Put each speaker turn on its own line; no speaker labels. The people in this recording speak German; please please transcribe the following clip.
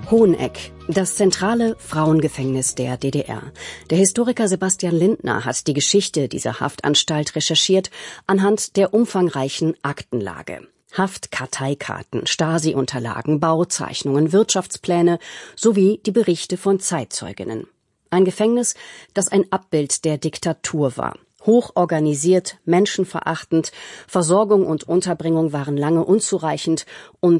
Hoheneck, das zentrale Frauengefängnis der DDR. Der Historiker Sebastian Lindner hat die Geschichte dieser Haftanstalt recherchiert anhand der umfangreichen Aktenlage. Haftkarteikarten, Stasi-Unterlagen, Bauzeichnungen, Wirtschaftspläne sowie die Berichte von Zeitzeuginnen. Ein Gefängnis, das ein Abbild der Diktatur war. Hochorganisiert, menschenverachtend, Versorgung und Unterbringung waren lange unzureichend und